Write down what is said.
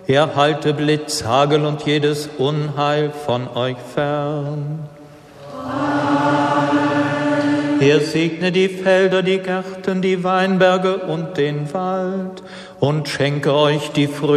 Er halte Blitz, Hagel und jedes Unheil von euch fern. Er segne die Felder, die Gärten, die Weinberge und den Wald und schenke euch die Früchte